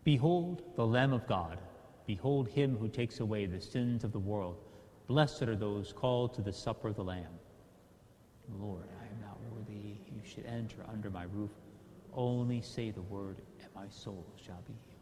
Behold the Lamb of God. Behold him who takes away the sins of the world. Blessed are those called to the supper of the Lamb. Lord, I am not worthy you should enter under my roof. Only say the word, and my soul shall be healed.